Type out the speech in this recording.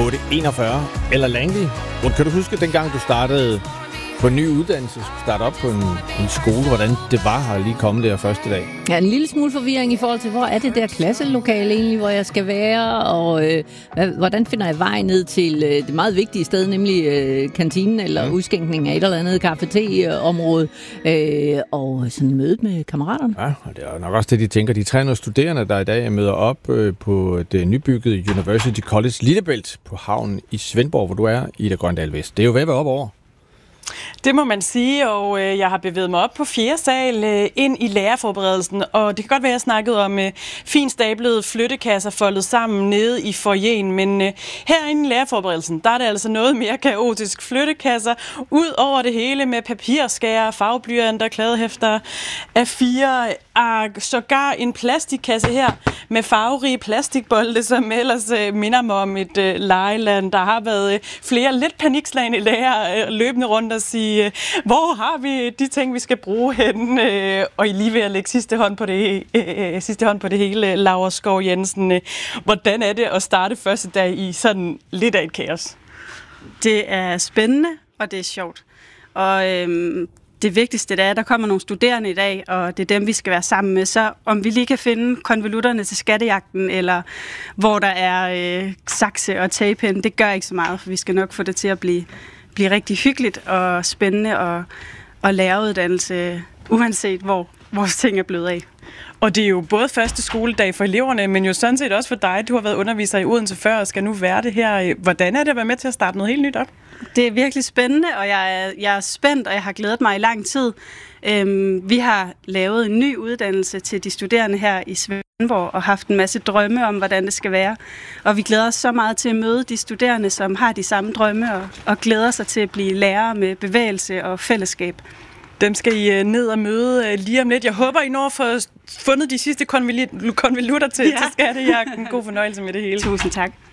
841 eller Langley. Kan du huske, dengang du startede på en ny uddannelse, skulle starte op på en skole, hvordan det var at lige komme der første dag? Ja, en lille smule forvirring i forhold til, hvor er det der klasselokale egentlig, hvor jeg skal være, og hvordan finder jeg vej ned til det meget vigtige sted, nemlig kantinen eller udskænkningen af et eller andet kafeté-område, og sådan mødet med kammeraterne. Ja, og det er nok også det, de tænker. De 300 studerende, der i dag møder op på det nybyggede University College Lillebælt på havnen i Svendborg, hvor du er, Ida Grøndal Vest. Det er jo ved at være op over. Det må man sige, og jeg har bevæget mig op på 4. sal ind i lærerforberedelsen, og det kan godt være, at jeg snakkede om fint stablede flyttekasser foldet sammen nede i foyeren, men herinde i lærerforberedelsen, der er det altså noget mere kaotisk. Flyttekasser ud over det hele med papirskærer, farveblyanter, kladehæfter, A4, ark, sågar en plastikkasse her med farverige plastikbolde, som ellers minder mig om et legeland. Der har været flere lidt panikslagende lærere løbende rundt og sige, hvor har vi de ting, vi skal bruge henne? Og I lige ved at lægge sidste hånd på det hele, Laura Skov Jensen. Hvordan er det at starte første dag i sådan lidt af et kaos? Det er spændende, og det er sjovt. Og det vigtigste det er, at der kommer nogle studerende i dag, og det er dem, vi skal være sammen med. Så om vi lige kan finde konvolutterne til skattejagten, eller hvor der er sakse og tapen, det gør ikke så meget, for vi skal nok få det til at blive rigtig hyggeligt og spændende og læreruddannelse, uanset hvor vores ting er blevet af. Og det er jo både første skoledag for eleverne, men jo sådan set også for dig. Du har været underviser i Odense før og skal nu være det her. Hvordan er det at være med til at starte noget helt nyt op? Det er virkelig spændende, og jeg er spændt, og jeg har glædet mig i lang tid. Vi har lavet en ny uddannelse til de studerende her i Svendborg og haft en masse drømme om, hvordan det skal være. Og vi glæder os så meget til at møde de studerende, som har de samme drømme og glæder sig til at blive lærere med bevægelse og fællesskab. Dem skal I ned og møde lige om lidt. Jeg håber, I når at få fundet de sidste konvolutter til skattejagten. God fornøjelse med det hele. Tusind tak.